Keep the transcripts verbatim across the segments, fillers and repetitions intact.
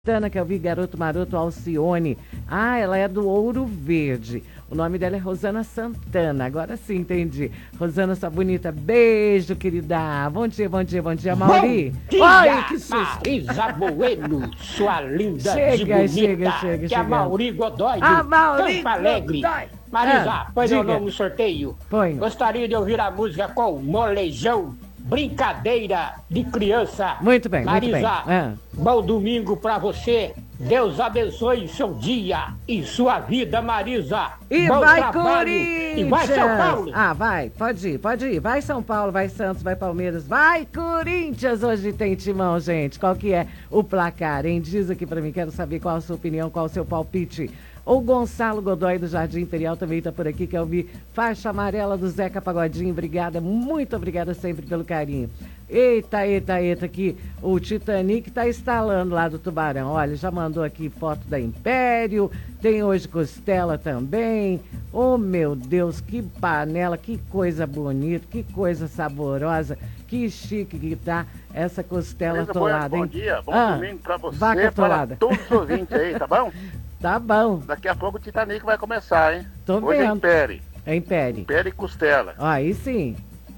Que eu vi Garoto Maroto Alcione. Ah, ela é do Ouro Verde. O nome dela é Rosana Santana. Agora sim, entendi. Rosana, sua bonita. Beijo, querida. Bom dia, bom dia, bom dia, Mauri. Bom dia, Oi, que susto. Marisa Bueno, sua linda chega, de bonita. Chega, chega, que é a Mauri Godoy, a Mauri Campo Alegre. Godoy. Marisa, ah, põe meu nome no sorteio. Põe. Gostaria de ouvir a música com Molejão. Brincadeira de criança. Muito bem, Marisa, muito bem. Ah. Bom domingo pra você. Deus abençoe seu dia e sua vida, Marisa. E bom vai, trabalho. Corinthians! E vai, São Paulo! Ah, vai, pode ir, pode ir. Vai, São Paulo, vai, Santos, vai, Palmeiras. Vai, Corinthians! Hoje tem timão, gente. Qual que é o placar, hein? Diz aqui pra mim, quero saber qual a sua opinião, qual o seu palpite. O Gonçalo Godoy do Jardim Imperial também está por aqui, quer ouvir faixa amarela do Zeca Pagodinho. Obrigada, muito obrigada sempre pelo carinho. Eita, eita, eita, que o Titanic está instalando lá do Tubarão. Olha, já mandou aqui foto da Império, tem hoje costela também. Oh, meu Deus, que panela, que coisa bonita, que coisa saborosa, que chique que tá essa costela atolada, hein? Bom dia, bom ah, domingo pra você, vaca para todos os ouvintes aí, tá bom? Tá bom. Daqui a pouco o Titanic vai começar, hein? Tô Hoje vendo. é Império. É Império. Império e costela. Ó, aí sim.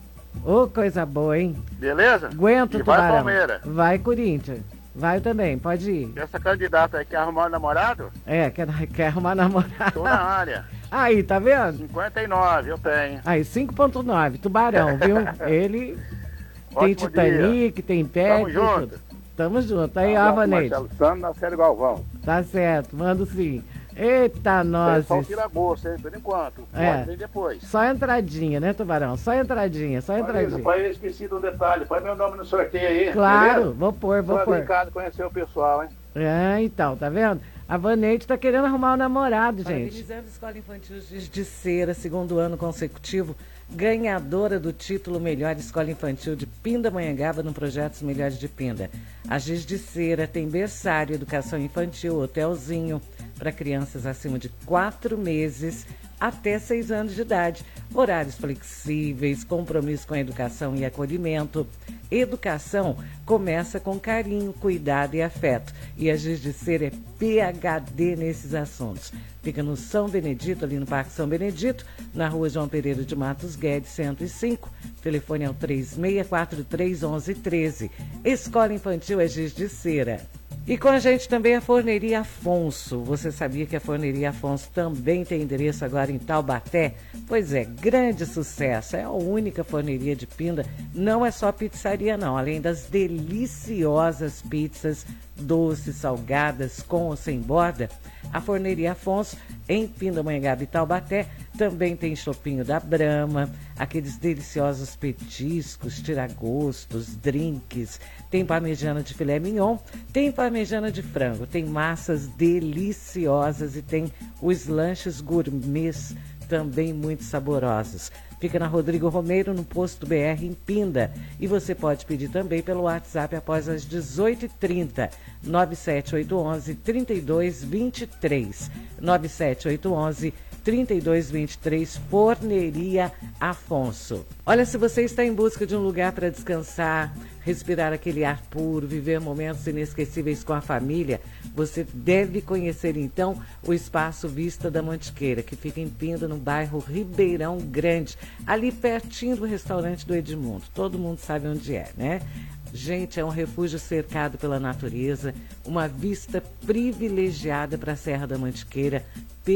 Ô, oh, coisa boa, hein? Beleza? Aguenta o E vai Tubarão. Palmeiras. Vai Corinthians. Vai também, pode ir. Essa candidata aí quer arrumar um namorado? É, quer, quer arrumar namorado. Tô na área. Aí, tá vendo? cinquenta e nove, eu tenho. Aí, cinco ponto nove, Tubarão, viu? Ele tem Ótimo Titanic, dia. tem Império. Tamo junto. Tamo junto. Aí, ó, Vaneide. Marcelo Santos na série Galvão. Tá certo, mando sim. Eita, nós. Só tira gosto, hein, por enquanto. É. Pode vir depois. Só entradinha, né, Tubarão? Só entradinha, só entradinha. Pai, eu esqueci de um detalhe. Põe meu nome no sorteio aí. Claro, beleza? vou pôr, vou Tô pôr. brincado, conhecer o pessoal, hein? É, então, tá vendo? A Vaneide tá querendo arrumar um namorado, gente. Parabenizando a Escola Infantil Giz de Cera, segundo ano consecutivo, ganhadora do título Melhor Escola Infantil de Pindamonhangaba no projeto Melhores de Pinda. A Giz de Cera tem berçário, educação infantil, hotelzinho para crianças acima de quatro meses até seis anos de idade. Horários flexíveis, compromisso com a educação e acolhimento. Educação começa com carinho, cuidado e afeto. E a Giz de Cera é P H D nesses assuntos. Fica no São Benedito, ali no Parque São Benedito, na rua João Pereira de Matos Guedes, cento e cinco. O telefone é o três seis quatro três, um um um três. Escola Infantil é Giz de Cera. E com a gente também a Forneria Afonso. Você sabia que a Forneria Afonso também tem endereço agora em Taubaté? Pois é, grande sucesso. É a única forneria de Pinda. Não é só pizzaria não, além das deliciosas pizzas doces, salgadas, com ou sem borda. A Forneria Afonso, em Pindamonhangaba e Taubaté, também tem chopinho da Brahma, aqueles deliciosos petiscos, tiragostos, drinks, tem parmegiana de filé mignon, tem parmegiana de frango, tem massas deliciosas e tem os lanches gourmets também muito saborosos. Fica na Rodrigo Romeiro, no Posto B R, em Pinda. E você pode pedir também pelo WhatsApp após as dezoito e trinta. nove sete oito um um, três dois dois três. nove sete oito um um, três dois dois três, Forneria Afonso. Olha, se você está em busca de um lugar para descansar, respirar aquele ar puro, viver momentos inesquecíveis com a família, você deve conhecer então o Espaço Vista da Mantiqueira, que fica em Pinda, no bairro Ribeirão Grande, ali pertinho do restaurante do Edmundo. Todo mundo sabe onde é, né? Gente, é um refúgio cercado pela natureza, uma vista privilegiada para a Serra da Mantiqueira,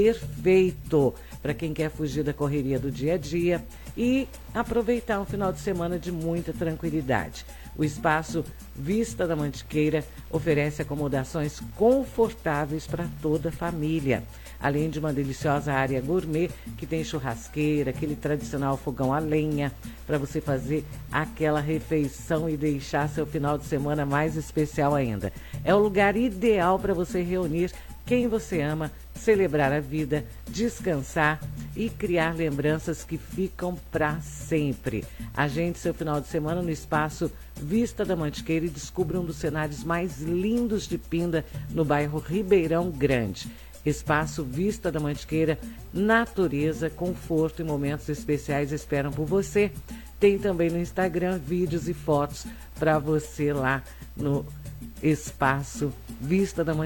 perfeito para quem quer fugir da correria do dia a dia e aproveitar um final de semana de muita tranquilidade. O Espaço Vista da Mantiqueira oferece acomodações confortáveis para toda a família, além de uma deliciosa área gourmet que tem churrasqueira, aquele tradicional fogão a lenha, para você fazer aquela refeição e deixar seu final de semana mais especial ainda. É o lugar ideal para você reunir quem você ama, celebrar a vida, descansar e criar lembranças que ficam para sempre. Agende seu final de semana no Espaço Vista da Mantiqueira e descubra um dos cenários mais lindos de Pinda, no bairro Ribeirão Grande. Espaço Vista da Mantiqueira, natureza, conforto e momentos especiais esperam por você. Tem também no Instagram vídeos e fotos para você lá no espaço, vista da